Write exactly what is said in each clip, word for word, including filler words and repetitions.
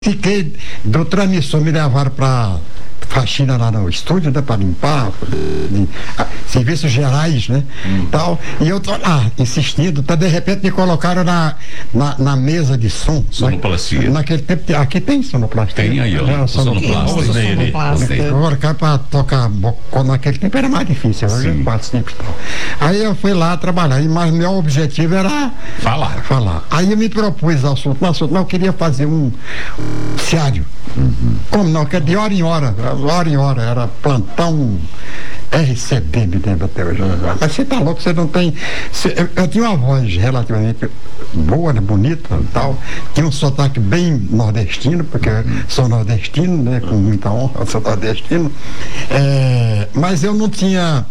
Fiquei, do transmissor me levaram para faxina lá no estúdio, né, para limpar, de, a, serviços gerais, né, hum. tal, e eu tô lá, insistindo, tá, de repente me colocaram na, na, na mesa de som. Sonoplastia. Na, naquele tempo, aqui tem sonoplastia. Tem aí, ó, é, sonoplastia. Colocar para tocar, naquele tempo era mais difícil, hoje é quase simples. Tal. Aí eu fui lá trabalhar, mas meu objetivo era falar. falar. Aí eu me propus ao assunto, assunto, não, eu queria fazer um, um diário. Uhum. Como não? Que de hora em hora, hora em hora, era plantão R C B, me lembro até hoje. Uhum. Mas você tá louco, você não tem. Você, eu, eu tinha uma voz relativamente boa, né, bonita e tal. Tinha um sotaque bem nordestino, porque eu sou nordestino, né? Com muita honra, eu sou nordestino. É, mas eu não tinha.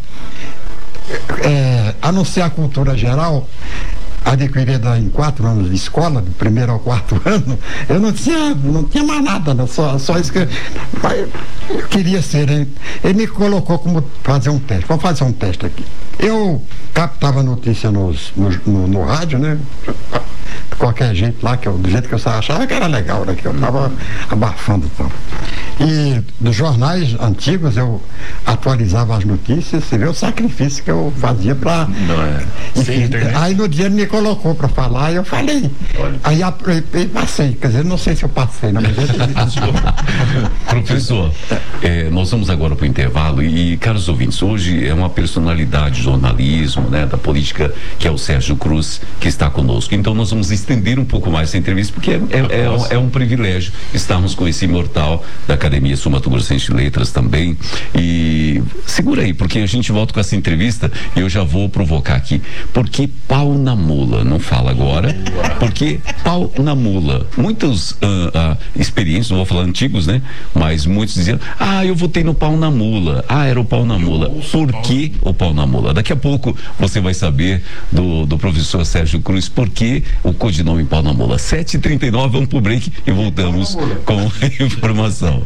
É, a não ser a cultura geral adquirida em quatro anos de escola, do primeiro ao quarto ano, eu não tinha, não tinha mais nada, né? só, só isso que eu, eu queria ser. Hein? Ele me colocou como fazer um teste. Vamos fazer um teste aqui. Eu captava notícia nos, no, no, no rádio, né? De qualquer jeito lá, que eu, do jeito que eu achava que era legal, né? Que eu estava abafando e tal. E dos jornais antigos eu atualizava as notícias, você vê o sacrifício que eu fazia para. É. Enfim, aí no dia ele me colocou para falar e eu falei. Olha. Aí eu passei, quer dizer, não sei se eu passei, não, mas eu... Professor, é, nós vamos agora para o intervalo e, caros ouvintes, hoje é uma personalidade de jornalismo, né, da política, que é o Sérgio Cruz, que está conosco. Então nós vamos estender um pouco mais essa entrevista, porque é, é, é, é um privilégio estarmos com esse imortal da Academia Sul Mato Grossense de Letras também. E segura aí, porque a gente volta com essa entrevista e eu já vou provocar aqui. Por que pau na mula? Não fala agora. Por que pau na mula? Muitos uh, uh, experientes, não vou falar antigos, né? Mas muitos diziam, ah, eu votei no pau na mula. Ah, era o pau na mula. Por que o pau na mula? Daqui a pouco você vai saber do, do professor Sérgio Cruz por que o codinome pau na mula. sete e trinta e nove, vamos pro break e voltamos com a informação.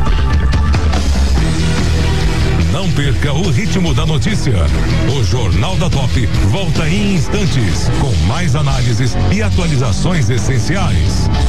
Não perca o ritmo da notícia. O Jornal da Top volta em instantes com mais análises e atualizações essenciais.